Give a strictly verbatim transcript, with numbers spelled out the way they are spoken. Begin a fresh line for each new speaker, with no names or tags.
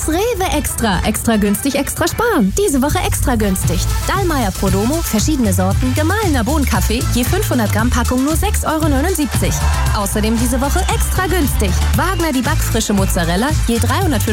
Rewe Extra. Extra günstig, extra sparen. Diese Woche extra günstig. Dallmayr Prodomo, verschiedene Sorten, gemahlener Bohnenkaffee, je fünfhundert Gramm Packung nur sechs Euro neunundsiebzig. Außerdem diese Woche extra günstig. Wagner die backfrische Mozzarella, je dreihundertfünfzig